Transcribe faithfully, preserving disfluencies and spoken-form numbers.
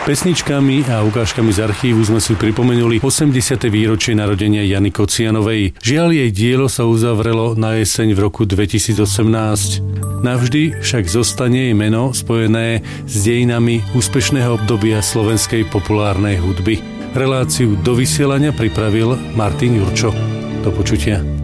Pesničkami a ukážkami z archívu sme si pripomenuli osemdesiate výročie narodenia Jany Kocianovej. Žiaľ, jej dielo sa uzavrelo na jeseň v roku dvetisícosemnásť. Navždy však zostane jej meno spojené s dejinami úspešného obdobia slovenskej populárnej hudby. Reláciu do vysielania pripravil Martin Jurčo. Do počutia.